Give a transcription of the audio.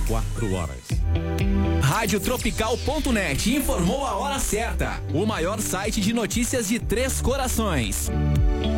4 horas. Radiotropical.net informou a hora certa. O maior site de notícias de Três Corações.